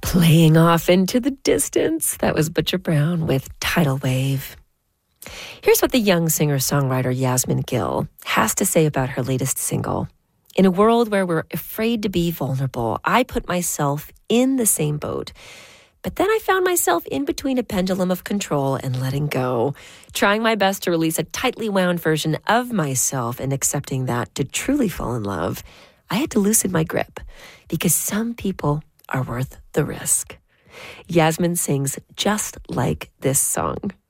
Playing off into the distance. That was Butcher Brown with Tidal Wave. Here's what the young singer-songwriter Yasmin Gill has to say about her latest single. In a world where we're afraid to be vulnerable, I put myself in the same boat. But then I found myself in between a pendulum of control and letting go, trying my best to release a tightly wound version of myself and accepting that to truly fall in love, I had to loosen my grip because some people are worth the risk. Yasmin sings just like this song.